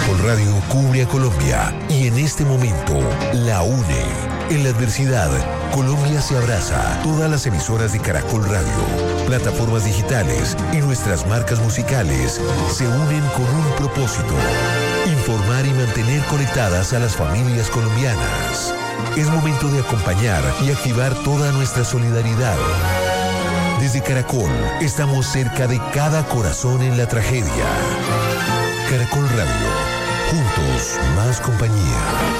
Caracol Radio cubre a Colombia y en este momento la une. En la adversidad, Colombia se abraza. Todas las emisoras de Caracol Radio, plataformas digitales y nuestras marcas musicales se unen con un propósito: informar y mantener conectadas a las familias colombianas. Es momento de acompañar y activar toda nuestra solidaridad. Desde Caracol, estamos cerca de cada corazón en la tragedia. Caracol Radio, juntos, más compañía.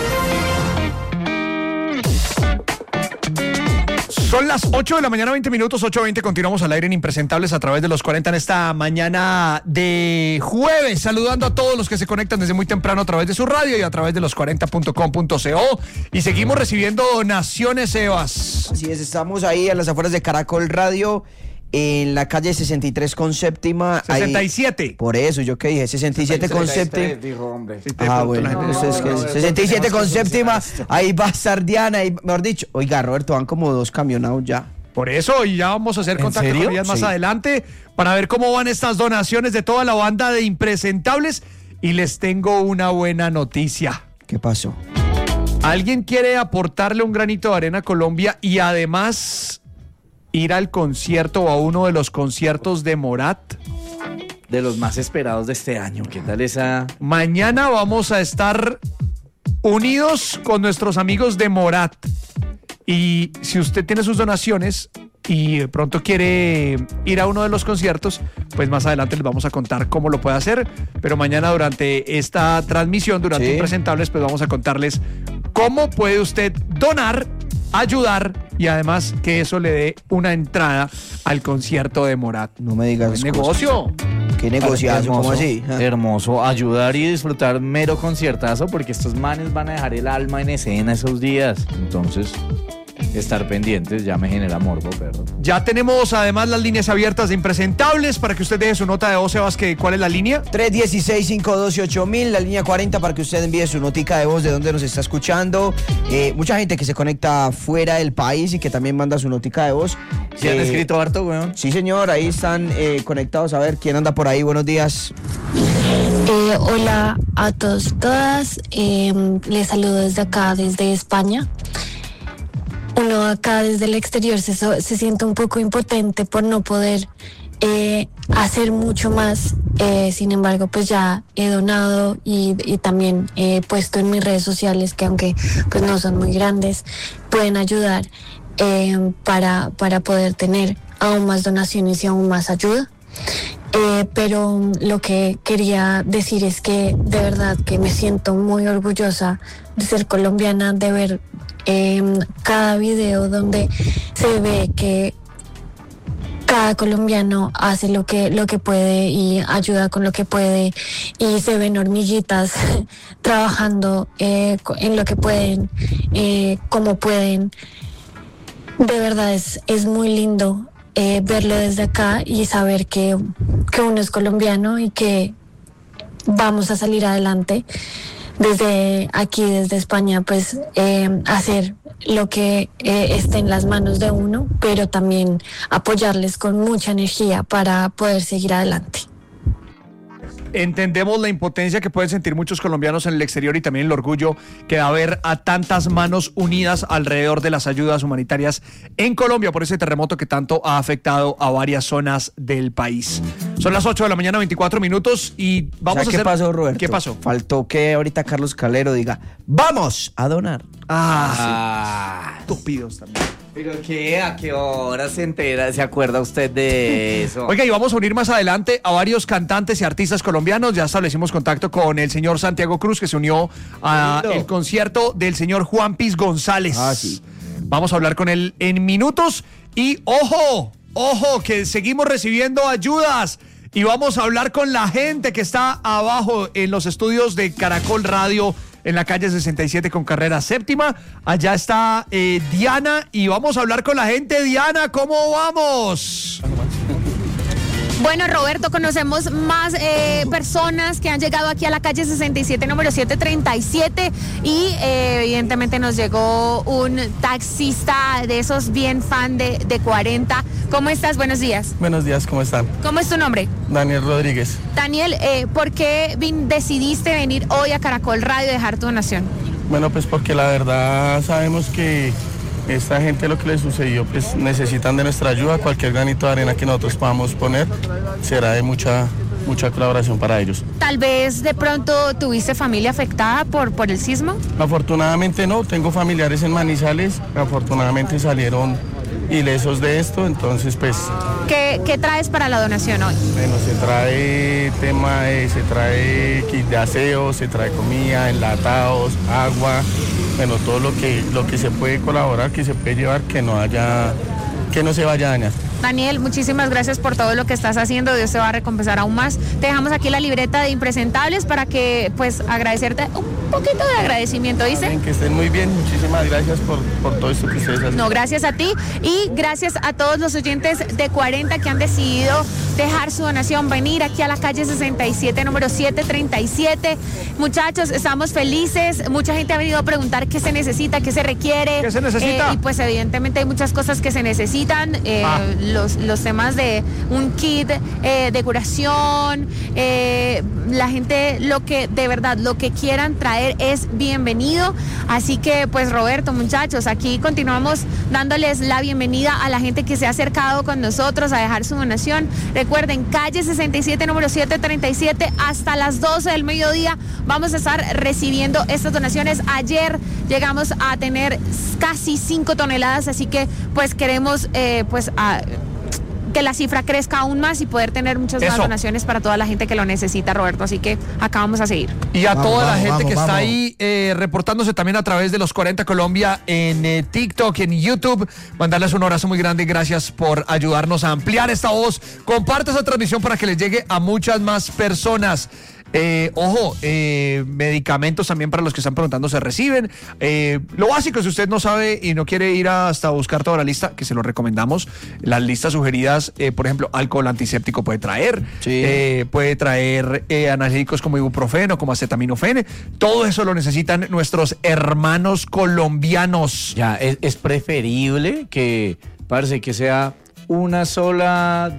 Son las 8 de la mañana, 20 minutos, 8:20. Continuamos al aire en Impresentables a través de los 40 en esta mañana de jueves. Saludando a todos los que se conectan desde muy temprano a través de su radio y a través de los 40.com.co. Y seguimos recibiendo donaciones, Evas. Así es, estamos ahí a las afueras de Caracol Radio, en la calle 63 con séptima. 67. Ahí, por eso, ¿yo qué dije? 67 con séptima. Dijo, hombre. Bueno, entonces, 67 con séptima. Ahí va a estar Diana, y, mejor dicho, oiga, Roberto, van como 2 camionados ya. Por eso, y ya vamos a hacer contacto con ellas más adelante para ver cómo van estas donaciones de toda la banda de Impresentables. Y les tengo una buena noticia. ¿Qué pasó? ¿Alguien quiere aportarle un granito de arena a Colombia y además ir al concierto o a uno de los conciertos de Morat? De los más esperados de este año. ¿Qué tal esa? Mañana vamos a estar unidos con nuestros amigos de Morat. Y si usted tiene sus donaciones y de pronto quiere ir a uno de los conciertos, pues más adelante les vamos a contar cómo lo puede hacer. Pero mañana durante esta transmisión, durante Impresentables, pues vamos a contarles cómo puede usted donar, ayudar y además que eso le dé una entrada al concierto de Morat. No me digas. ¿Qué negocio? ¿Qué negociazo? ¿Cómo así? Hermoso, ayudar y disfrutar mero conciertazo, porque estos manes van a dejar el alma en escena esos días. Entonces, estar pendientes ya me genera morbo, perro. Ya tenemos además las líneas abiertas de Impresentables para que usted deje su nota de voz, Sebas. ¿Cuál es la línea? 316-512-8000, la línea 40 para que usted envíe su notica de voz de dónde nos está escuchando. Mucha gente que se conecta fuera del país y que también manda su notica de voz. ¿Sí han escrito harto, weón? Sí, señor, ahí están conectados. A ver, ¿quién anda por ahí? Buenos días. Hola a todos, todas. Les saludo desde acá, desde España. Uno acá desde el exterior se siente un poco impotente por no poder hacer mucho más. Sin embargo, pues ya he donado y también he puesto en mis redes sociales que, aunque pues no son muy grandes, pueden ayudar para poder tener aún más donaciones y aún más ayuda. Pero lo que quería decir es que de verdad que me siento muy orgullosa de ser colombiana, de ver cada video donde se ve que cada colombiano hace lo que puede y ayuda con lo que puede, y se ven hormiguitas trabajando en lo que pueden, como pueden. De verdad es muy lindo verlo desde acá y saber que uno es colombiano y que vamos a salir adelante desde aquí, desde España, pues hacer lo que esté en las manos de uno, pero también apoyarles con mucha energía para poder seguir adelante. Entendemos la impotencia que pueden sentir muchos colombianos en el exterior y también el orgullo que da ver a tantas manos unidas alrededor de las ayudas humanitarias en Colombia por ese terremoto que tanto ha afectado a varias zonas del país. Son las 8 de la mañana, 24 minutos y vamos a hacer... ¿Qué pasó, Roberto? ¿Qué pasó? Faltó que ahorita Carlos Calero diga, ¡vamos a donar! Estúpidos también. ¿Pero qué? ¿A qué hora se acuerda usted de eso? Oiga, y vamos a unir más adelante a varios cantantes y artistas colombianos. Ya establecimos contacto con el señor Santiago Cruz, que se unió al concierto del señor Juan Piz González. Sí. Vamos a hablar con él en minutos. Y ¡ojo! Que seguimos recibiendo ayudas. Y vamos a hablar con la gente que está abajo en los estudios de Caracol Radio, en la calle 67 con carrera séptima. Allá está Diana y vamos a hablar con la gente. Diana, ¿cómo vamos? Bueno, Roberto, conocemos más personas que han llegado aquí a la calle 67, número 737, y evidentemente nos llegó un taxista de esos bien fan de 40. ¿Cómo estás? Buenos días. Buenos días, ¿cómo están? ¿Cómo es tu nombre? Daniel Rodríguez. Daniel, ¿por qué decidiste venir hoy a Caracol Radio y dejar tu donación? Bueno, pues porque la verdad sabemos que esta gente, lo que le sucedió, pues necesitan de nuestra ayuda. Cualquier granito de arena que nosotros podamos poner será de mucha colaboración para ellos. Tal vez de pronto tuviste familia afectada por el sismo. Afortunadamente no, tengo familiares en Manizales, afortunadamente salieron ilesos de esto, entonces pues... ¿Qué traes para la donación hoy? Bueno, se trae kit de aseo, se trae comida, enlatados, agua, bueno, todo lo que se puede colaborar, que se puede llevar, que no se vaya a dañar. Daniel, muchísimas gracias por todo lo que estás haciendo. Dios te va a recompensar aún más. Te dejamos aquí la libreta de impresentables para que, pues, agradecerte un poquito de agradecimiento, ¿dice? Bien, que estén muy bien. Muchísimas gracias por todo esto que ustedes hacen. No, gracias a ti y gracias a todos los oyentes de 40 que han decidido dejar su donación, venir aquí a la calle 67, número 737. Muchachos, estamos felices. Mucha gente ha venido a preguntar qué se necesita, qué se requiere. ¿Qué se necesita? Y pues evidentemente hay muchas cosas que se necesitan. Los temas de un kit de curación, la gente lo que quieran traer es bienvenido. Así que pues Roberto, muchachos, aquí continuamos dándoles la bienvenida a la gente que se ha acercado con nosotros a dejar su donación. Recuerden, calle 67, número 737, hasta las 12 del mediodía vamos a estar recibiendo estas donaciones. Ayer llegamos a tener casi 5 toneladas, así que pues queremos que la cifra crezca aún más y poder tener muchas más donaciones para toda la gente que lo necesita, Roberto. Así que acá vamos a seguir. Y a toda la gente que está ahí reportándose también a través de los 40 Colombia en TikTok, en YouTube, mandarles un abrazo muy grande. Gracias por ayudarnos a ampliar esta voz. Comparte esa transmisión para que les llegue a muchas más personas. Medicamentos también para los que están preguntando se reciben. Lo básico, si usted no sabe y no quiere ir hasta buscar toda la lista, que se lo recomendamos, las listas sugeridas, por ejemplo, alcohol antiséptico puede traer, puede traer analgésicos como ibuprofeno, como acetaminofén. Todo eso lo necesitan nuestros hermanos colombianos. Ya, es preferible que, parce, que sea una sola,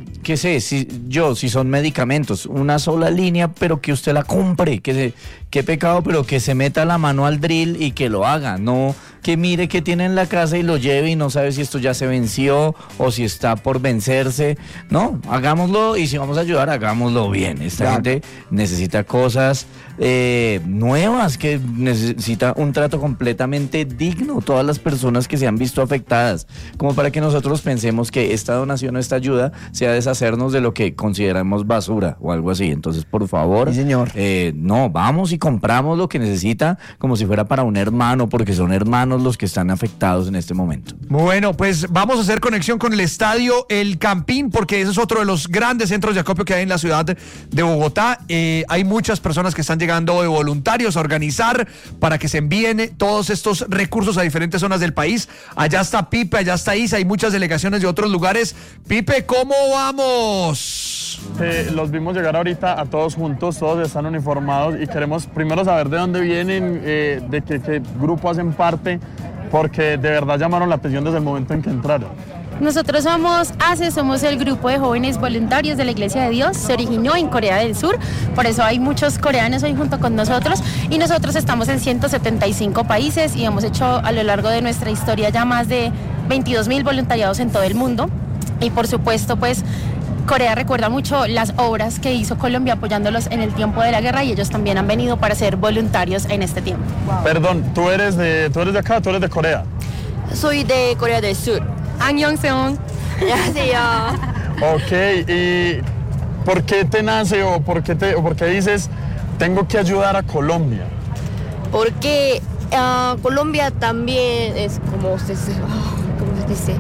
si son medicamentos, una sola línea, pero que usted la compre, qué pecado, pero que se meta la mano al drill y que lo haga, no que mire qué tiene en la casa y lo lleve y no sabe si esto ya se venció o si está por vencerse. No, hagámoslo, y si vamos a ayudar, hagámoslo bien. Esta gente necesita cosas nuevas, que necesita un trato completamente digno, todas las personas que se han visto afectadas, como para que nosotros pensemos que esta donación o esta ayuda sea deshacernos de lo que consideramos basura o algo así. Entonces, por favor, sí, señor. No, vamos y compramos lo que necesita como si fuera para un hermano, porque son hermanos los que están afectados en este momento. Bueno, pues vamos a hacer conexión con el estadio El Campín, porque ese es otro de los grandes centros de acopio que hay en la ciudad de Bogotá. Hay muchas personas que están llegando de voluntarios a organizar para que se envíen todos estos recursos a diferentes zonas del país. Allá está Pipe, allá está Isa, hay muchas delegaciones de otros lugares. Pipe, ¿cómo vamos? Los vimos llegar ahorita a todos juntos, todos están uniformados y queremos primero saber de dónde vienen, de qué grupo hacen parte, porque de verdad llamaron la atención desde el momento en que entraron. Nosotros somos ACE, somos el grupo de jóvenes voluntarios de la Iglesia de Dios. Se originó en Corea del Sur, por eso hay muchos coreanos hoy junto con nosotros, y nosotros estamos en 175 países y hemos hecho a lo largo de nuestra historia ya más de 22,000 voluntariados en todo el mundo. Y por supuesto, pues Corea recuerda mucho las obras que hizo Colombia apoyándolos en el tiempo de la guerra, y ellos también han venido para ser voluntarios en este tiempo. Perdón, ¿tú eres de acá o tú eres de Corea? Soy de Corea del Sur. 안녕하세요. 안녕하세요. Ok, ¿y por qué te nace o por qué dices tengo que ayudar a Colombia? Porque Colombia también es ¿cómo se dice?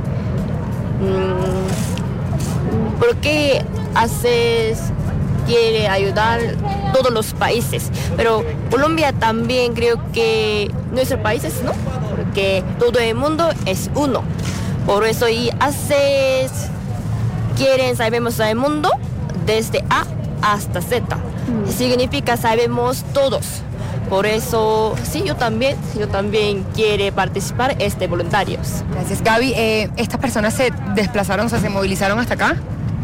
Porque quiere ayudar a todos los países, pero Colombia también creo que nuestros países, ¿no? Porque todo el mundo es uno. Por eso sabemos al mundo desde A hasta Z. Significa sabemos todos. Por eso, sí, yo también quiero participar voluntarios. Gracias, Gaby. ¿Estas personas se desplazaron, o sea, se movilizaron hasta acá?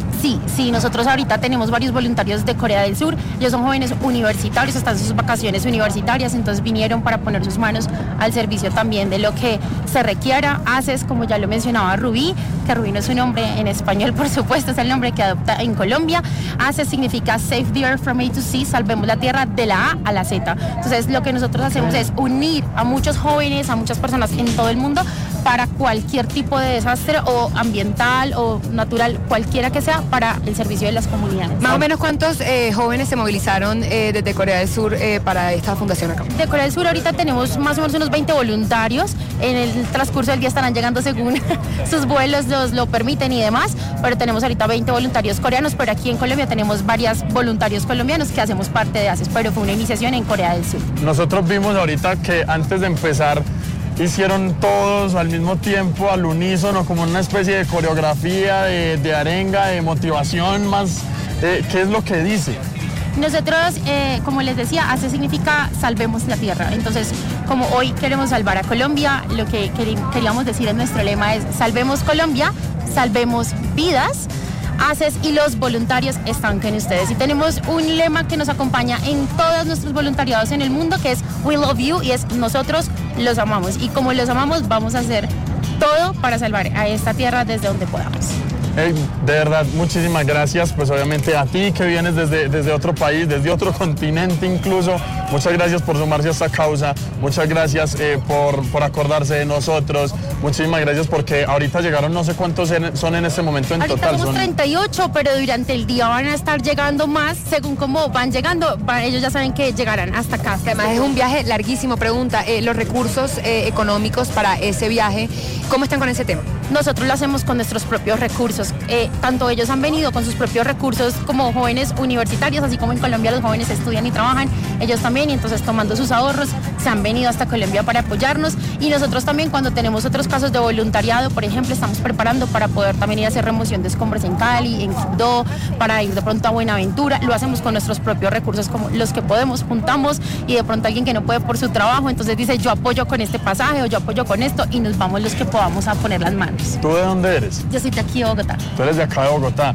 Sí, nosotros ahorita tenemos varios voluntarios de Corea del Sur. Ellos son jóvenes universitarios, están en sus vacaciones universitarias, entonces vinieron para poner sus manos al servicio también de lo que se requiera. ACES, como ya lo mencionaba Rubí, que Rubí no es un nombre en español, por supuesto, es el nombre que adopta en Colombia. ACES significa Save the Earth from A to Z, salvemos la tierra de la A a la Z. Entonces lo que nosotros hacemos es unir a muchos jóvenes, a muchas personas en todo el mundo para cualquier tipo de desastre o ambiental o natural, cualquiera que sea, para el servicio de las comunidades. Más o menos, ¿cuántos jóvenes se movilizaron desde Corea del Sur para esta fundación acá? De Corea del Sur ahorita tenemos más o menos unos 20 voluntarios. En el transcurso del día estarán llegando según sus vuelos lo permiten y demás, pero tenemos ahorita 20 voluntarios coreanos, pero aquí en Colombia tenemos varios voluntarios colombianos que hacemos parte de ACES, pero fue una iniciación en Corea del Sur. Nosotros vimos ahorita que antes de empezar hicieron todos al mismo tiempo, al unísono, como una especie de coreografía, de arenga, de motivación más. ¿Qué es lo que dice? Nosotros, como les decía, ACES significa salvemos la tierra. Entonces, como hoy queremos salvar a Colombia, lo que queríamos decir en nuestro lema es salvemos Colombia, salvemos vidas. ACES y los voluntarios están con ustedes. Y tenemos un lema que nos acompaña en todos nuestros voluntariados en el mundo, que es We Love You, y es nosotros los amamos. Y como los amamos, vamos a hacer todo para salvar a esta tierra desde donde podamos. Hey, de verdad, muchísimas gracias, pues obviamente a ti que vienes desde otro país, desde otro continente incluso. Muchas gracias por sumarse a esta causa, muchas gracias por acordarse de nosotros, muchísimas gracias porque ahorita llegaron, no sé cuántos son en este momento en ahorita total. Somos 38, pero durante el día van a estar llegando más, según cómo van llegando, ellos ya saben que llegarán hasta acá. Que además es un viaje larguísimo. Pregunta, los recursos económicos para ese viaje, ¿cómo están con ese tema? Nosotros lo hacemos con nuestros propios recursos. Tanto ellos han venido con sus propios recursos como jóvenes universitarios, así como en Colombia los jóvenes estudian y trabajan, ellos también, y entonces tomando sus ahorros se han venido hasta Colombia para apoyarnos. Y nosotros también, cuando tenemos otros casos de voluntariado, por ejemplo, estamos preparando para poder también ir a hacer remoción de escombros en Cali, en Quibdó, para ir de pronto a Buenaventura. Lo hacemos con nuestros propios recursos, como los que podemos, juntamos, y de pronto alguien que no puede por su trabajo, entonces dice yo apoyo con este pasaje o yo apoyo con esto, y nos vamos los que podamos a poner las manos. ¿Tú de dónde eres? Yo soy de aquí de Bogotá. Tú eres de acá de Bogotá.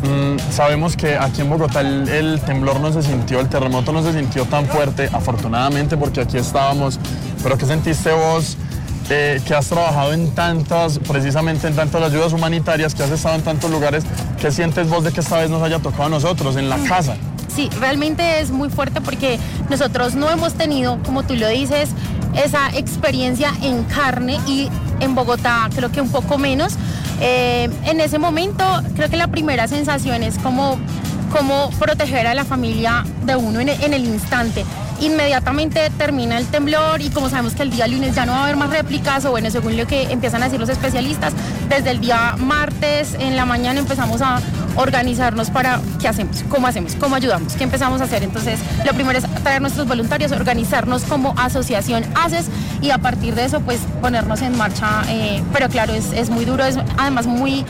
Sabemos que aquí en Bogotá el temblor no se sintió, el terremoto no se sintió tan fuerte, afortunadamente, porque aquí estábamos. Pero ¿qué sentiste vos, que has trabajado precisamente en tantas ayudas humanitarias, que has estado en tantos lugares? ¿Qué sientes vos de que esta vez nos haya tocado a nosotros, en la casa? Sí, realmente es muy fuerte porque nosotros no hemos tenido, como tú lo dices, esa experiencia en carne, y en Bogotá creo que un poco menos. En ese momento creo que la primera sensación es como proteger a la familia de uno en el instante. Inmediatamente termina el temblor, y como sabemos que el día lunes ya no va a haber más réplicas, o bueno, según lo que empiezan a decir los especialistas, desde el día martes en la mañana empezamos a organizarnos para qué hacemos, cómo ayudamos, qué empezamos a hacer. Entonces, lo primero es traer nuestros voluntarios, organizarnos como asociación ACES, y a partir de eso, pues ponernos en marcha. Pero claro, es muy duro, es además muy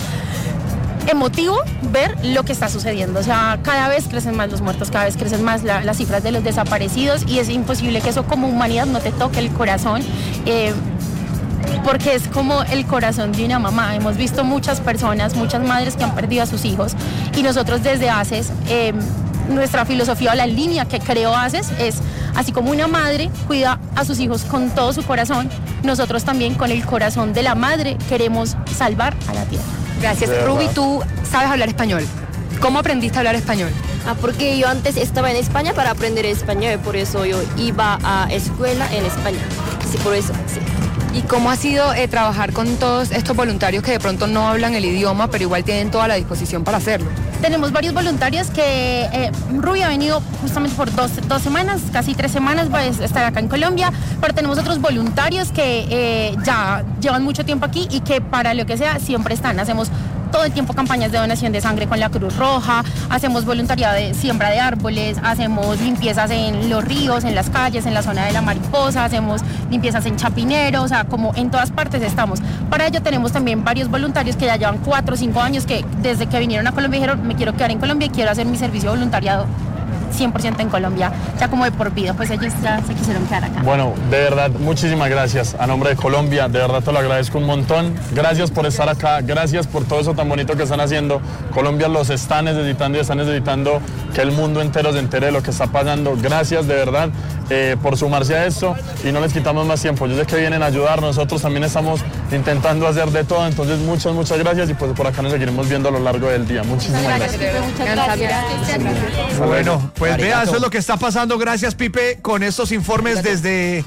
emotivo ver lo que está sucediendo. O sea, cada vez crecen más los muertos, cada vez crecen más las cifras de los desaparecidos, y es imposible que eso como humanidad no te toque el corazón, porque es como el corazón de una mamá. Hemos visto muchas personas, muchas madres que han perdido a sus hijos, y nosotros desde ACES, nuestra filosofía o la línea que creó ACES es: así como una madre cuida a sus hijos con todo su corazón, nosotros también con el corazón de la madre queremos salvar a la tierra. Gracias. Ruby, tú sabes hablar español. ¿Cómo aprendiste a hablar español? Porque yo antes estaba en España para aprender español, por eso yo iba a escuela en España. Sí, por eso, sí. ¿Y cómo ha sido trabajar con todos estos voluntarios que de pronto no hablan el idioma, pero igual tienen toda la disposición para hacerlo? Tenemos varios voluntarios que Ruby ha venido justamente por dos semanas, casi 3 semanas, va a estar acá en Colombia, pero tenemos otros voluntarios que ya llevan mucho tiempo aquí y que para lo que sea siempre están. Hacemos todo el tiempo campañas de donación de sangre con la Cruz Roja, hacemos voluntariado de siembra de árboles, hacemos limpiezas en los ríos, en las calles, en la zona de la Mariposa, hacemos limpiezas en Chapinero, o sea, como en todas partes estamos. Para ello tenemos también varios voluntarios que ya llevan 4 o 5 años que desde que vinieron a Colombia dijeron, me quiero quedar en Colombia y quiero hacer mi servicio voluntariado 100% en Colombia, ya como de por vida, pues ellos ya se quisieron quedar acá. Bueno, de verdad, muchísimas gracias a nombre de Colombia, de verdad te lo agradezco un montón. Gracias por estar acá, gracias por todo eso tan bonito que están haciendo. Colombia los está necesitando y están necesitando que el mundo entero se entere de lo que está pasando. Gracias de verdad por sumarse a esto y no les quitamos más tiempo. Yo sé que vienen a ayudar, nosotros también estamos intentando hacer de todo, entonces muchas gracias y pues por acá nos seguiremos viendo a lo largo del día. Muchísimas gracias. Muchas gracias. Bueno, pues vea, eso es lo que está pasando. Gracias, Pipe, con estos informes desde...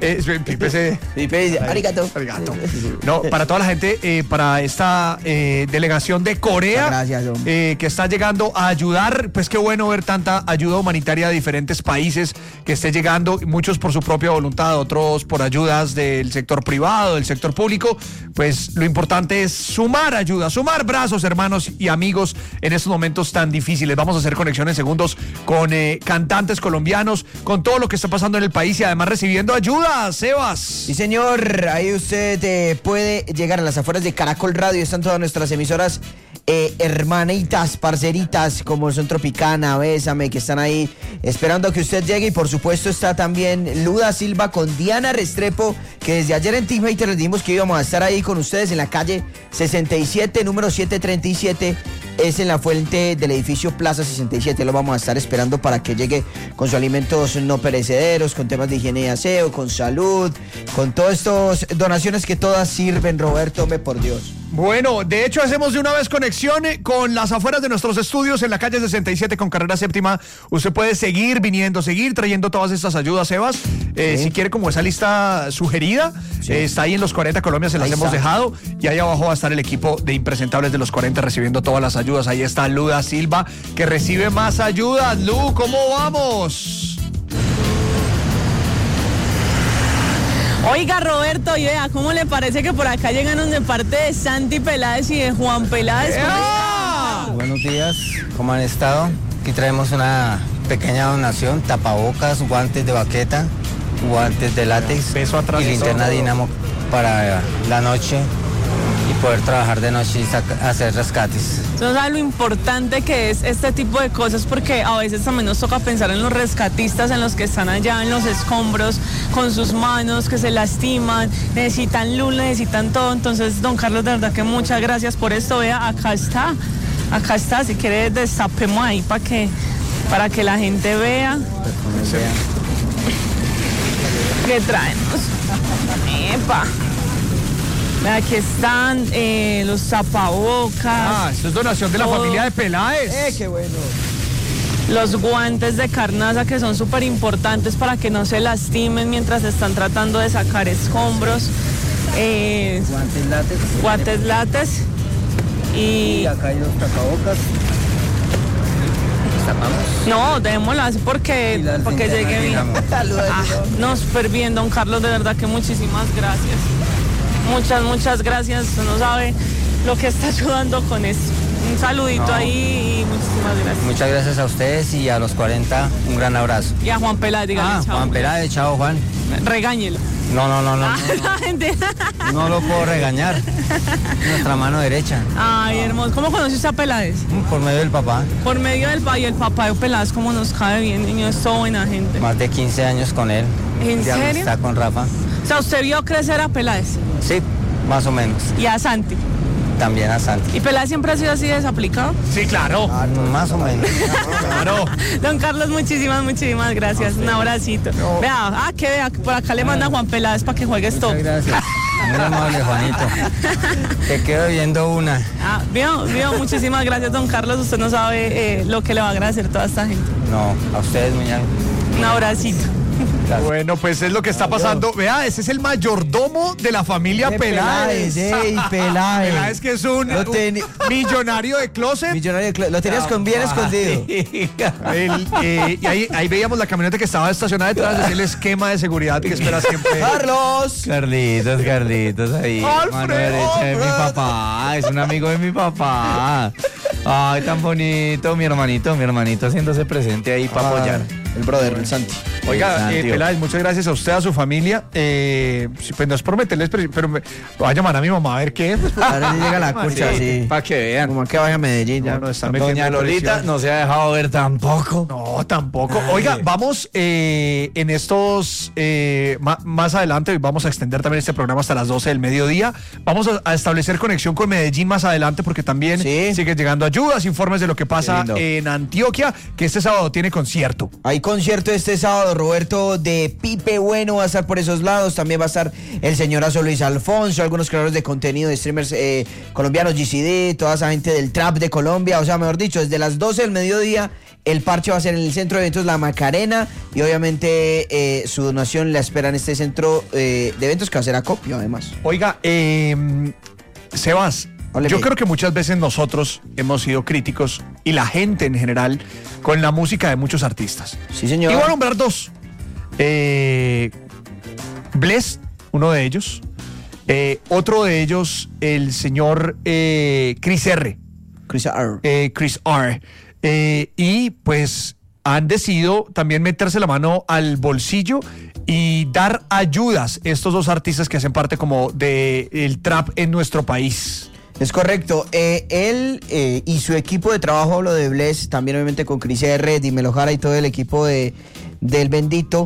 Pipe, arigato. No, para toda la gente, para esta delegación de Corea, gracias, que está llegando a ayudar, pues qué bueno ver tanta ayuda humanitaria de diferentes países que esté llegando, muchos por su propia voluntad, otros por ayudas del sector privado, del sector público. Pues lo importante es sumar ayuda, sumar brazos, hermanos y amigos en estos momentos tan difíciles. Vamos a hacer conexión en segundos con cantantes colombianos, con todo lo que está pasando en el país y además recibiendo ayuda. Sebas. Sí, señor, ahí usted puede llegar a las afueras de Caracol Radio, están todas nuestras emisoras hermanitas, parceritas, como son Tropicana, Bésame, que están ahí esperando a que usted llegue. Y por supuesto está también Luda Silva con Diana Restrepo, que desde ayer en Teamhater les dijimos que íbamos a estar ahí con ustedes en la calle 67, número 737. Es en la fuente del edificio Plaza 67. Lo vamos a estar esperando para que llegue con sus alimentos no perecederos, con temas de higiene y aseo, con salud, con todas estas donaciones que todas sirven, Roberto, por Dios. Bueno, de hecho hacemos de una vez conexión con las afueras de nuestros estudios en la calle 67 con carrera séptima. Usted puede seguir viniendo, seguir trayendo todas estas ayudas, Sebas. Si quiere como esa lista sugerida, está ahí en los 40 Colombia, se las hemos dejado. Y ahí abajo va a estar el equipo de impresentables de los 40 recibiendo todas las ayudas. Ahí está Luda Silva, que recibe más ayudas. Lu, ¿cómo vamos? Oiga, Roberto, y vea, ¿cómo le parece que por acá llegaron de parte de Santi Peláez y de Juan Peláez? Buenos días, ¿cómo han estado? Aquí traemos una pequeña donación, tapabocas, guantes de baqueta, guantes de látex y linterna Dinamo para la noche y poder trabajar de noche y hacer rescates. No sabe lo importante que es este tipo de cosas, porque a veces también nos toca pensar en los rescatistas, en los que están allá en los escombros con sus manos, que se lastiman, necesitan luz, necesitan todo. Entonces, don Carlos, de verdad que muchas gracias por esto. Vea, acá está, si quiere destapemos ahí para que la gente vea. ¿Qué traemos? ¡Epa! Aquí están los tapabocas. Esto es donación de la familia de Peláez. ¡Qué bueno! Los guantes de carnaza, que son súper importantes para que no se lastimen mientras están tratando de sacar escombros. Guantes látex. Y acá hay los tapabocas. No, démoslo así porque llegue bien. No, súper bien, don Carlos, de verdad que muchísimas gracias. Muchas gracias. Usted no sabe lo que está ayudando con esto. Un saludito ahí y muchísimas gracias. Muchas gracias a ustedes y a los 40, un gran abrazo. Y a Juan Peláez, dígale chao. Juan Peláez, chao Juan. Regáñelo. No. No lo puedo regañar. Nuestra mano derecha. Ay, hermoso. ¿Cómo conoció usted a Peláez? Por medio del papá. Por medio del papá. Y el papá de Peláez, ¿cómo nos cae bien? Niño, es todo buena gente. Más de 15 años con él. ¿En serio? Está con Rafa. O sea, ¿usted vio crecer a Peláez? Sí, más o menos. ¿Y a Santi? También a Santi. ¿Y Peláez siempre ha sido así desaplicado? Sí, claro. Más o menos. Claro. Don Carlos, muchísimas gracias. Un abracito. No. Vea, por acá le manda Juan Peláez para que juegues todo. Gracias. Muy amable, Juanito. Te quedo viendo una. Vio, muchísimas gracias, don Carlos. Usted no sabe lo que le va a agradecer toda esta gente. No, a ustedes, muñeco. Un abracito. Bueno, pues es lo que está pasando. Vea, ese es el mayordomo de la familia Peláez. Peláez, que es un millonario de closet. Lo tenías con bien escondido. Y ahí veíamos la camioneta que estaba estacionada detrás del esquema de seguridad que espera siempre. ¡Carlos! Carlitos, ahí. Mano derecha de mi papá. Es un amigo de mi papá. Ay, tan bonito. Mi hermanito haciéndose presente ahí para apoyar. El brother, el Santi. Oiga, Peláez, muchas gracias a usted, a su familia. Pues no es prometerles, pero me voy a llamar a mi mamá a ver qué es. Ahora llega la cucha, sí. Para que vean. Como que vaya a Medellín. Ya. No, está Doña Lolita presión. No se ha dejado ver tampoco. No, tampoco. Ay. Oiga, vamos en estos, más adelante, vamos a extender también este programa hasta las 12 del mediodía. Vamos a establecer conexión con Medellín más adelante porque también siguen llegando ayudas, informes de lo que pasa en Antioquia, que este sábado tiene concierto. Hay concierto este sábado, Roberto, de Pipe Bueno va a estar por esos lados. También va a estar el señorazo Luis Alfonso, algunos creadores de contenido de streamers colombianos, GCD, toda esa gente del trap de Colombia. O sea, mejor dicho, desde las 12 del mediodía el parche va a ser en el centro de eventos La Macarena y obviamente su donación la espera en este centro de eventos que va a ser acopio además. Oiga, Sebas, yo creo que muchas veces nosotros hemos sido críticos y la gente en general con la música de muchos artistas. Sí, señor. Y voy a nombrar dos. Bless, uno de ellos. Otro de ellos, el señor Chris R. Chris R. Y pues han decidido también meterse la mano al bolsillo y dar ayudas estos dos artistas que hacen parte como del trap en nuestro país. Es correcto. Él y su equipo de trabajo, hablo de Bless, también obviamente con Chris R, Dímelo Jara y todo el equipo del Bendito,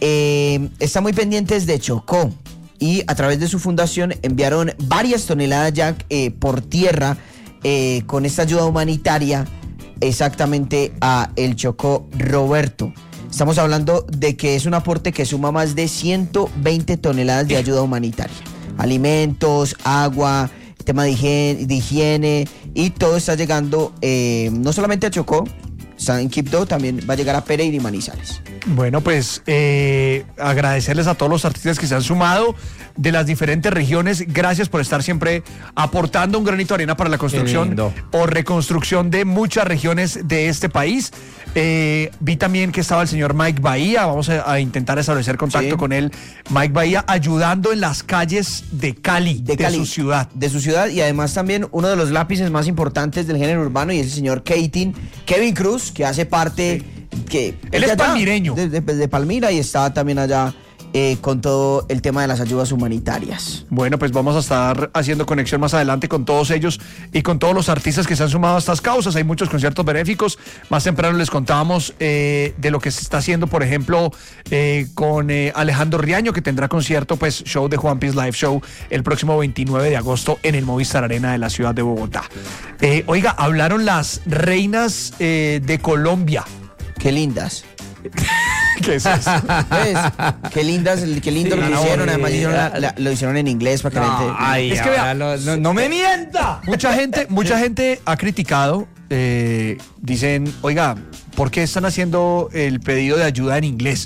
están muy pendientes de Chocó y a través de su fundación enviaron varias toneladas ya por tierra con esta ayuda humanitaria exactamente a el Chocó, Roberto. Estamos hablando de que es un aporte que suma más de 120 toneladas de ayuda humanitaria. Alimentos, agua, tema de higiene y todo está llegando no solamente a Chocó, está en Quibdó, también va a llegar a Pereira y Manizales. Bueno, pues agradecerles a todos los artistas que se han sumado de las diferentes regiones. Gracias por estar siempre aportando un granito de arena para la construcción o reconstrucción de muchas regiones de este país. Vi también que estaba el señor Mike Bahía. Vamos a intentar establecer contacto con él. Mike Bahía ayudando en las calles de Cali, de su ciudad. De su ciudad, y además también uno de los lápices más importantes del género urbano y es el señor Kevin Cruz, que hace parte... Él es palmireño. De Palmira y está también allá con todo el tema de las ayudas humanitarias. Bueno, pues vamos a estar haciendo conexión más adelante con todos ellos y con todos los artistas que se han sumado a estas causas. Hay muchos conciertos benéficos. Más temprano les contábamos de lo que se está haciendo, por ejemplo, con Alejandro Riaño, que tendrá concierto, pues show de Juan Piece Live Show el próximo 29 de agosto en el Movistar Arena de la ciudad de Bogotá. Oiga, hablaron las reinas de Colombia. Qué lindas. ¿Qué es eso? ¿Ves? Qué lindas, qué lindo lo que hicieron. Además lo hicieron en inglés para que la gente... Ay, es que vea, no me mienta. Mucha gente ha criticado, dicen, oiga, ¿por qué están haciendo el pedido de ayuda en inglés?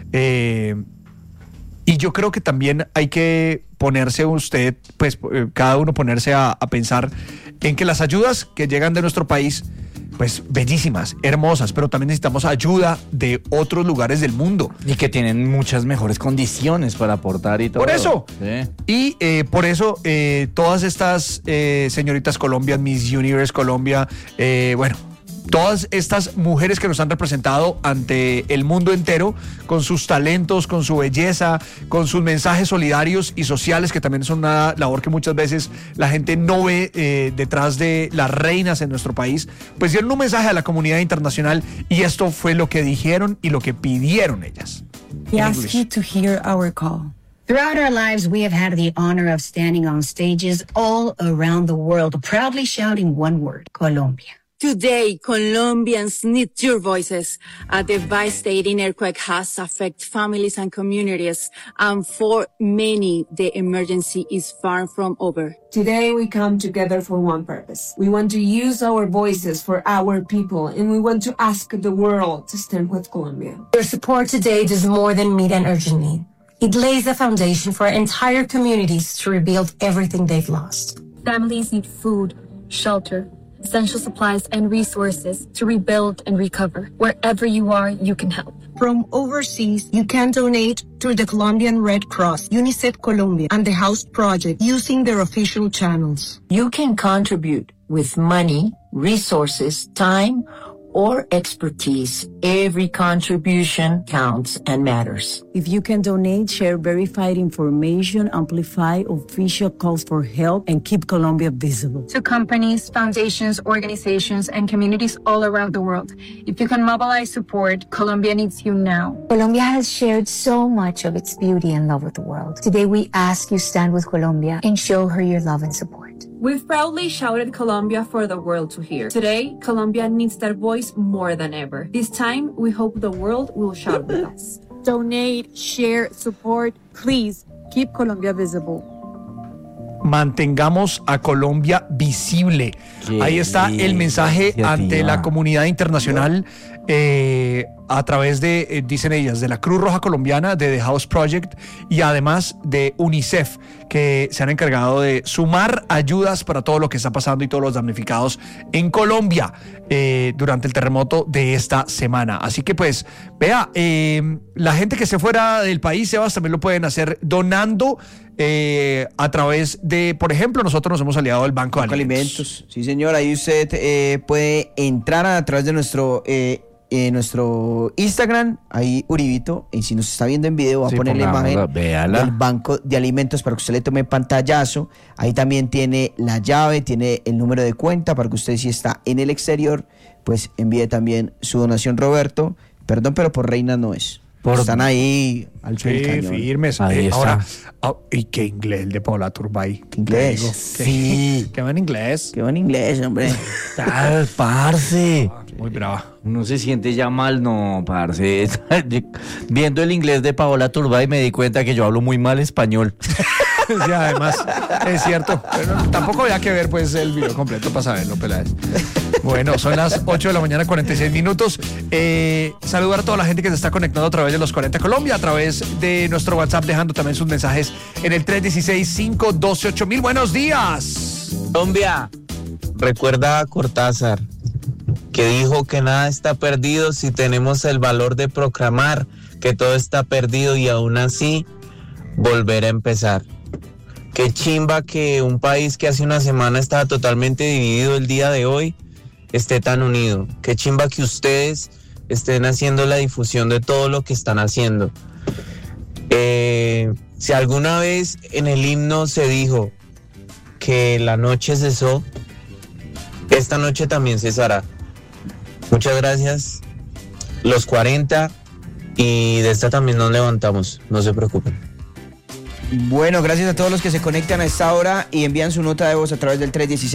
Y yo creo que también hay que ponerse usted, pues cada uno ponerse a pensar en que las ayudas que llegan de nuestro país, pues bellísimas, hermosas, pero también necesitamos ayuda de otros lugares del mundo. Y que tienen muchas mejores condiciones para aportar y todo. Por eso. Sí. Y por eso todas estas señoritas Colombia, Miss Universe Colombia, bueno, todas estas mujeres que nos han representado ante el mundo entero con sus talentos, con su belleza, con sus mensajes solidarios y sociales, que también son una labor que muchas veces la gente no ve detrás de las reinas en nuestro país, pues dieron un mensaje a la comunidad internacional y esto fue lo que dijeron y lo que pidieron ellas. We ask you to hear our call. Throughout our lives, we have had the honor of standing on stages all around the world, proudly shouting one word, Colombia. Today, Colombians need your voices. A devastating earthquake has affected families and communities, and for many, the emergency is far from over. Today, we come together for one purpose. We want to use our voices for our people, and we want to ask the world to stand with Colombia. Your support today does more than meet an urgent need. It lays the foundation for entire communities to rebuild everything they've lost. Families need food, shelter, essential supplies, and resources to rebuild and recover. Wherever you are, you can help. From overseas, you can donate to the Colombian Red Cross, UNICEF Colombia, and the House Project using their official channels. You can contribute with money, resources, time, or expertise. Every contribution counts and matters. If you can donate, share verified information, amplify official calls for help, and keep Colombia visible. To companies, foundations, organizations, and communities all around the world, if you can mobilize support, Colombia needs you now. Colombia has shared so much of its beauty and love with the world. Today we ask you stand with Colombia and show her your love and support. We've proudly shouted Colombia for the world to hear. Today, Colombia needs that voice more than ever. This time, we hope the world will shout with us. Donate, share, support. Please keep Colombia visible. Mantengamos a Colombia visible. Ahí está el mensaje ante la comunidad internacional a través de, dicen ellas, de la Cruz Roja Colombiana, de The House Project y además de UNICEF, que se han encargado de sumar ayudas para todo lo que está pasando y todos los damnificados en Colombia durante el terremoto de esta semana. Así que pues, vea, la gente que esté fuera del país, Sebas, también lo pueden hacer donando a través de, por ejemplo, nosotros nos hemos aliado al Banco de Alimentos. Sí, señor, ahí usted puede entrar a través de nuestro Instagram, ahí Uribito, y si nos está viendo en video va a poner la imagen del Banco de Alimentos para que usted le tome pantallazo. Ahí también tiene la llave, tiene el número de cuenta para que usted, si está en el exterior, pues envíe también su donación. Roberto, perdón, pero por Reina no es. Están ahí al pie del cañón. Firmes. Ahora, y qué inglés el de Paola Turbay. ¿Qué inglés? Sí. Qué buen inglés. Qué buen inglés, hombre. Parce. Muy brava. No se siente ya mal, no, parce. Viendo el inglés de Paola Turbay me di cuenta que yo hablo muy mal español. Sí, además, es cierto. Pero tampoco había que ver pues el video completo para saberlo, Peláez. Bueno, son las 8 de la mañana, 46 minutos. Saludar a toda la gente que se está conectando a través de los 40 Colombia, a través de nuestro WhatsApp, dejando también sus mensajes en el 316-512-8000. Buenos días. Colombia, recuerda a Cortázar, que dijo que nada está perdido si tenemos el valor de proclamar que todo está perdido y aún así volver a empezar. Qué chimba que un país que hace una semana estaba totalmente dividido el día de hoy esté tan unido. Qué chimba que ustedes estén haciendo la difusión de todo lo que están haciendo. Si alguna vez en el himno se dijo que la noche cesó, esta noche también cesará. Muchas gracias, los 40, y de esta también nos levantamos, no se preocupen. Bueno, gracias a todos los que se conectan a esta hora y envían su nota de voz a través del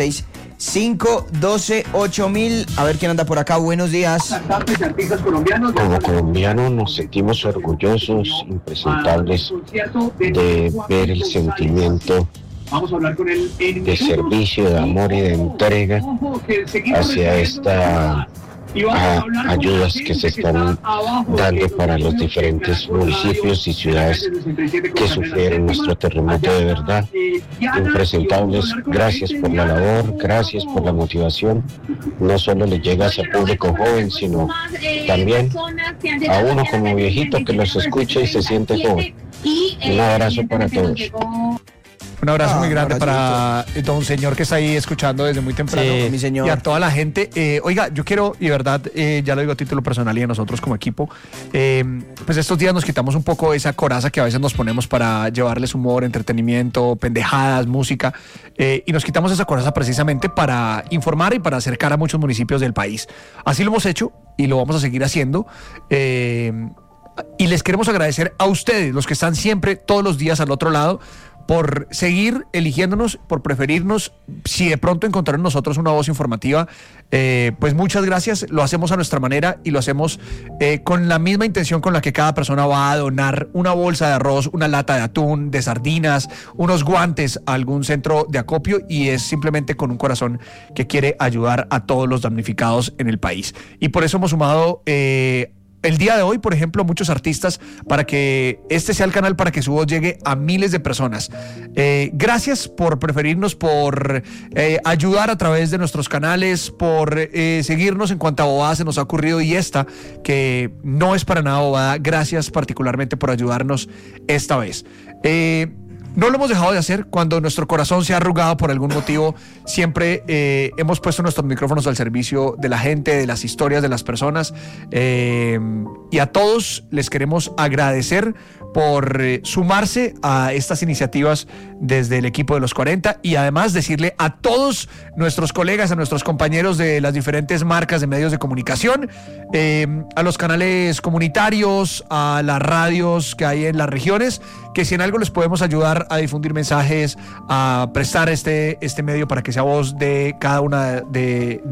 316-512-8000. A ver quién anda por acá. Buenos días. Como colombianos nos sentimos orgullosos, impresentables de ver el sentimiento de servicio, de amor y de entrega hacia esta ayudas que se están dando para los diferentes municipios y ciudades que sufrieron nuestro terremoto. De verdad, impresentables. Gracias por la labor, gracias por la motivación. No solo le llega a ese público joven, sino también a uno como viejito que los escucha y se siente joven. Un abrazo para todos. Un abrazo muy grande para don señor que está ahí escuchando desde muy temprano. Sí, mi señor. Y a toda la gente. Oiga, yo quiero, y de verdad, ya lo digo a título personal y a nosotros como equipo, pues estos días nos quitamos un poco esa coraza que a veces nos ponemos para llevarles humor, entretenimiento, pendejadas, música, y nos quitamos esa coraza precisamente para informar y para acercar a muchos municipios del país. Así lo hemos hecho y lo vamos a seguir haciendo. Y les queremos agradecer a ustedes, los que están siempre, todos los días al otro lado, por seguir eligiéndonos, por preferirnos. Si de pronto encontraron en nosotros una voz informativa, pues muchas gracias. Lo hacemos a nuestra manera y lo hacemos con la misma intención con la que cada persona va a donar una bolsa de arroz, una lata de atún, de sardinas, unos guantes a algún centro de acopio, y es simplemente con un corazón que quiere ayudar a todos los damnificados en el país. Y por eso hemos sumado el día de hoy, por ejemplo, muchos artistas, para que este sea el canal para que su voz llegue a miles de personas. Gracias por preferirnos, por ayudar a través de nuestros canales, por seguirnos en cuanta bobada se nos ha ocurrido, y esta, que no es para nada bobada. Gracias particularmente por ayudarnos esta vez. No lo hemos dejado de hacer cuando nuestro corazón se ha arrugado por algún motivo. Siempre hemos puesto nuestros micrófonos al servicio de la gente, de las historias de las personas, y a todos les queremos agradecer por sumarse a estas iniciativas desde el equipo de los 40, y además decirle a todos nuestros colegas, a nuestros compañeros de las diferentes marcas de medios de comunicación, a los canales comunitarios, a las radios que hay en las regiones, que si en algo les podemos ayudar a difundir mensajes, a prestar este medio para que sea voz de cada una de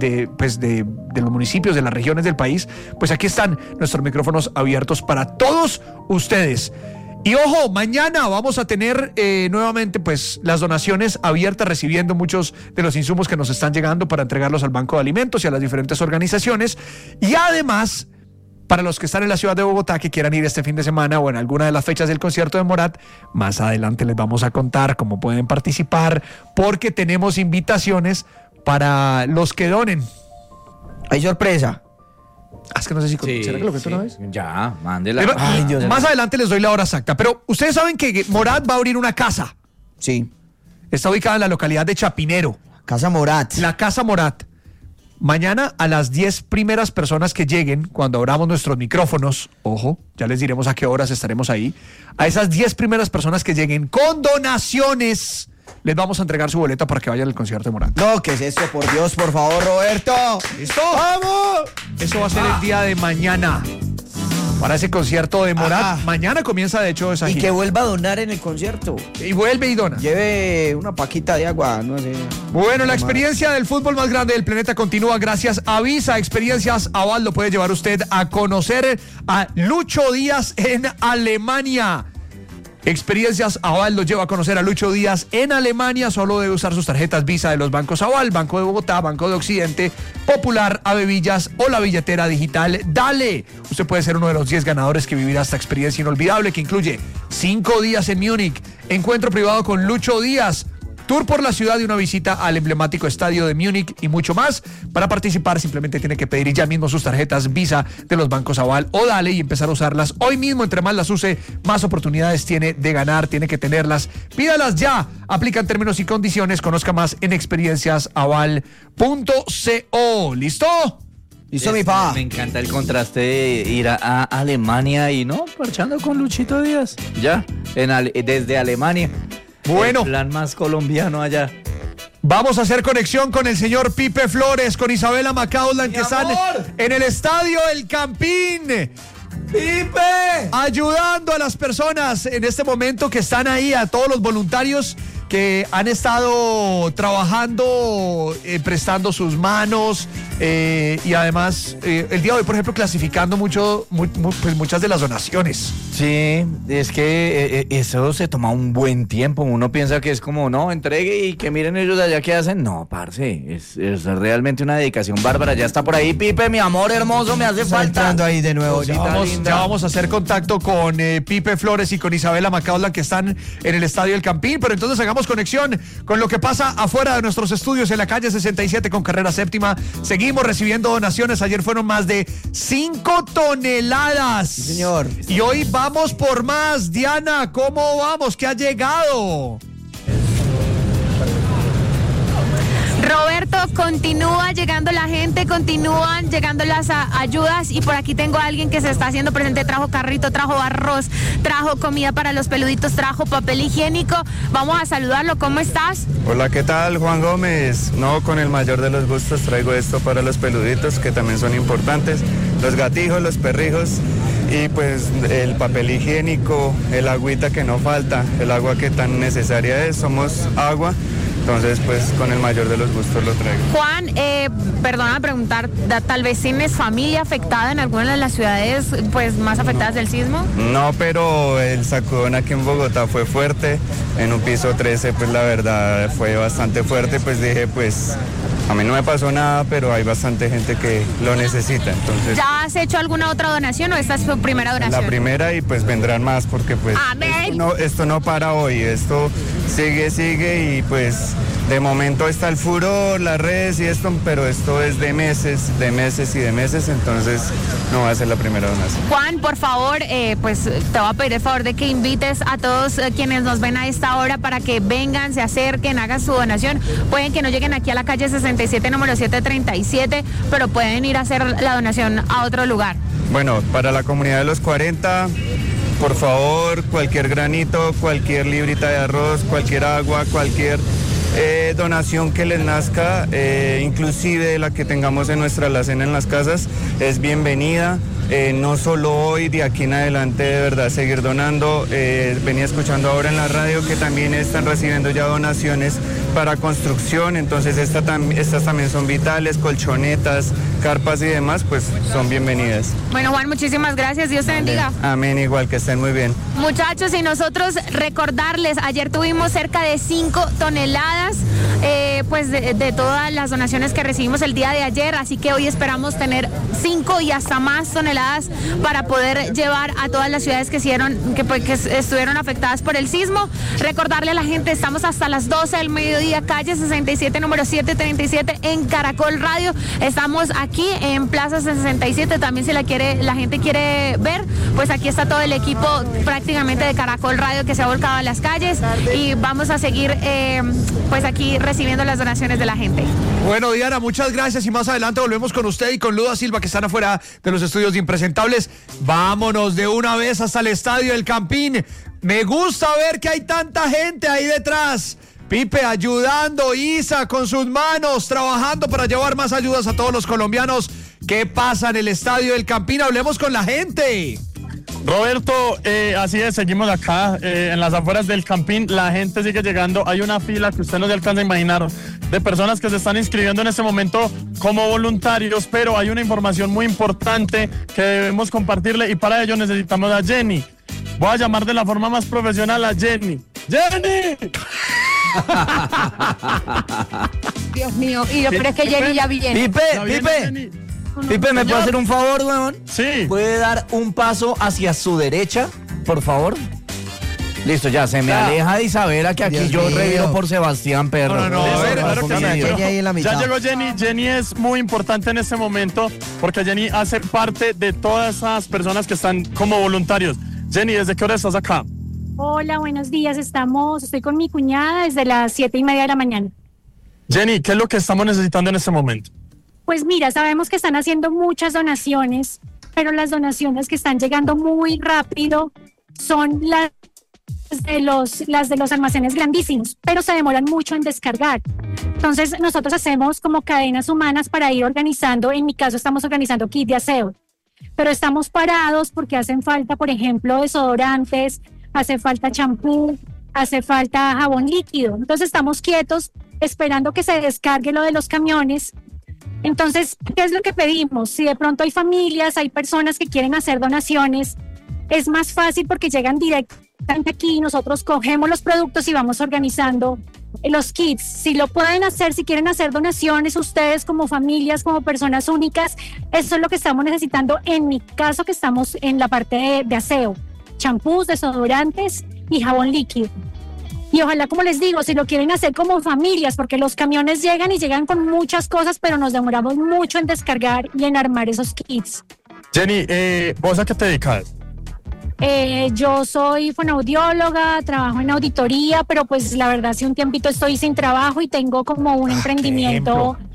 los municipios, de las regiones del país, pues aquí están nuestros micrófonos abiertos para todos ustedes. Y ojo, mañana vamos a tener nuevamente pues las donaciones abiertas, recibiendo muchos de los insumos que nos están llegando para entregarlos al Banco de Alimentos y a las diferentes organizaciones. Y además, para los que están en la ciudad de Bogotá, que quieran ir este fin de semana o en alguna de las fechas del concierto de Morat, más adelante les vamos a contar cómo pueden participar, porque tenemos invitaciones para los que donen. Hay sorpresa. Es que no sé si ¿será que lo que tú no ves? Ya, mándela. Pero, más adelante les doy la hora exacta. Pero ustedes saben que Morat va a abrir una casa. Sí. Está ubicada en la localidad de Chapinero. Casa Morat. La Casa Morat. Mañana, a las 10 primeras personas que lleguen, cuando abramos nuestros micrófonos, ojo, ya les diremos a qué horas estaremos ahí, a esas 10 primeras personas que lleguen con donaciones, les vamos a entregar su boleta para que vayan al concierto de Morat. No, ¿qué es esto? Por Dios, por favor, Roberto. ¿Listo? ¡Vamos! Eso va a ser el día de mañana, para ese concierto de Morat. Mañana comienza, de hecho, esa Y gira. que vuelva a donar en el concierto. Y vuelve y dona. Lleve una paquita de agua, no sé. Bueno, la experiencia del fútbol más grande del planeta continúa gracias a Visa Experiencias Aval. Lo puede llevar usted a conocer a Lucho Díaz en Alemania. Experiencias Aval lo lleva a conocer a Lucho Díaz en Alemania. Solo debe usar sus tarjetas Visa de los bancos Aval, Banco de Bogotá, Banco de Occidente, Popular, Avevillas o la billetera digital Dale. Usted puede ser uno de los 10 ganadores que vivirá esta experiencia inolvidable, que incluye 5 días en Múnich, encuentro privado con Lucho Díaz, tour por la ciudad y una visita al emblemático estadio de Múnich y mucho más. Para participar simplemente tiene que pedir ya mismo sus tarjetas Visa de los bancos Aval o Dale y empezar a usarlas hoy mismo. Entre más las use, más oportunidades tiene de ganar, tiene que tenerlas. Pídalas ya. Aplican términos y condiciones. Conozca más en experienciasaval.co. ¿Listo? Listo, mi pa. Me encanta el contraste de ir a Alemania y no, parchando con Luchito Díaz. Ya, desde Alemania. Bueno. El plan más colombiano allá. Vamos a hacer conexión con el señor Pipe Flores, con Isabela Macaulay, que están en el estadio El Campín. ¡Pipe! Ayudando a las personas en este momento que están ahí, a todos los voluntarios que han estado trabajando, prestando sus manos, y además el día de hoy, por ejemplo, clasificando pues muchas de las donaciones. Sí, es que eso se toma un buen tiempo. Uno piensa que es como, no, entregue y que miren ellos de allá qué hacen. No, parce, es realmente una dedicación bárbara. Ya está por ahí, Pipe, mi amor hermoso, me hace falta. Entrando ahí de nuevo. Ya vamos a hacer contacto con Pipe Flores y con Isabela Macaulay, que están en el estadio El Campín. Pero entonces hagamos conexión con lo que pasa afuera de nuestros estudios en la calle 67 con carrera séptima. Seguimos recibiendo donaciones. Ayer fueron más de 5 toneladas. Sí, señor. Y hoy vamos por más. Diana, ¿cómo vamos? ¿Qué ha llegado? Roberto, continúa llegando la gente, continúan llegando las ayudas, y por aquí tengo a alguien que se está haciendo presente. Trajo carrito, trajo arroz, trajo comida para los peluditos, trajo papel higiénico. Vamos a saludarlo. ¿Cómo estás? Hola, ¿qué tal? Juan Gómez. No, con el mayor de los gustos traigo esto para los peluditos, que también son importantes. Los gatijos, los perrijos. y pues el papel higiénico, el agüita que no falta, el agua que tan necesaria es, somos agua. Entonces, pues, con el mayor de los gustos lo traigo. Juan, perdona preguntar, tal vez tienes familia afectada en alguna de las ciudades pues más afectadas del sismo. No, pero el sacudón aquí en Bogotá fue fuerte. En un piso 13, pues la verdad fue bastante fuerte. Pues dije, pues, a mí no me pasó nada, pero hay bastante gente que lo necesita. Entonces, ¿ya has hecho alguna otra donación o esta es tu primera donación? la primera, y pues vendrán más porque pues esto no para hoy, esto sigue y pues de momento está el furor, las redes y esto, pero esto es de meses, entonces no va a ser la primera donación. Juan, por favor, pues te voy a pedir el favor de que invites a todos quienes nos ven a esta hora para que vengan, se acerquen, hagan su donación. Pueden que no lleguen aquí a la calle 67, número 737, pero pueden ir a hacer la donación a otro lugar. Bueno, para la comunidad de los 40, por favor, cualquier granito, cualquier librita de arroz, cualquier agua, cualquier donación que les nazca, inclusive la que tengamos en nuestra alacena en las casas, es bienvenida. No solo hoy, de aquí en adelante, de verdad, seguir donando. Venía escuchando ahora en la radio que también están recibiendo ya donaciones para construcción, entonces estas también son vitales, colchonetas, carpas y demás, pues son bienvenidas. Bueno, Juan, muchísimas gracias, Dios te bendiga. Amén, igual, que estén muy bien. Muchachos, y nosotros recordarles, ayer tuvimos cerca de 5 toneladas pues de todas las donaciones que recibimos el día de ayer, así que hoy esperamos tener 5 y hasta más toneladas para poder llevar a todas las ciudades que estuvieron afectadas por el sismo. Recordarle a la gente, estamos hasta las 12 del mediodía, calle 67, número 737 en Caracol Radio. Estamos aquí en Plaza 67, también si la gente quiere ver, pues aquí está todo el equipo prácticamente de Caracol Radio que se ha volcado a las calles y vamos a seguir pues aquí recibiendo las donaciones de la gente. Bueno, Diana, muchas gracias y más adelante volvemos con usted y con Luda Silva, que están afuera de los estudios de Impresentables. Vámonos de una vez hasta el estadio del Campín. Me gusta ver que hay tanta gente ahí detrás. Pipe ayudando, Isa con sus manos, trabajando para llevar más ayudas a todos los colombianos. ¿Qué pasa en el estadio del Campín? Hablemos con la gente. Roberto, así es, seguimos acá en las afueras del Campín, la gente sigue llegando, hay una fila que usted no se alcanza a imaginar de personas que se están inscribiendo en este momento como voluntarios, pero hay una información muy importante que debemos compartirle y para ello necesitamos a Jenny. Voy a llamar de la forma más profesional a Jenny. ¡Jenny! Dios mío, y yo creo que Jenny ya viene. Pipe, ¿me puede hacer un favor, weón? Sí. ¿Puede dar un paso hacia su derecha, por favor? Listo, ya, se me aleja de Isabela, que aquí yo reviro por Sebastián Perro. No, claro que sí, ya llegó Jenny. Jenny es muy importante en este momento porque Jenny hace parte de todas esas personas que están como voluntarios. Jenny, ¿desde qué hora estás acá? Hola, buenos días. Estoy con mi cuñada desde las 7:30 de la mañana. Jenny, ¿qué es lo que estamos necesitando en este momento? Pues mira, sabemos que están haciendo muchas donaciones, pero las donaciones que están llegando muy rápido son las de los almacenes grandísimos, pero se demoran mucho en descargar. Entonces nosotros hacemos como cadenas humanas para ir organizando. En mi caso estamos organizando kit de aseo, pero estamos parados porque hacen falta, por ejemplo, desodorantes, hace falta champú, hace falta jabón líquido. Entonces estamos quietos esperando que se descargue lo de los camiones. Entonces, ¿qué es lo que pedimos? Si de pronto hay familias, hay personas que quieren hacer donaciones, es más fácil porque llegan directamente aquí, nosotros cogemos los productos y vamos organizando los kits. Si lo pueden hacer, si quieren hacer donaciones ustedes como familias, como personas únicas, eso es lo que estamos necesitando. En mi caso, que estamos en la parte de aseo, champús, desodorantes y jabón líquido. Y ojalá, como les digo, si lo quieren hacer como familias, porque los camiones llegan con muchas cosas, pero nos demoramos mucho en descargar y en armar esos kits. Jenny, ¿vos a qué te dedicas? Yo soy fonoaudióloga, trabajo en auditoría, pero pues la verdad hace un tiempito estoy sin trabajo y tengo como un emprendimiento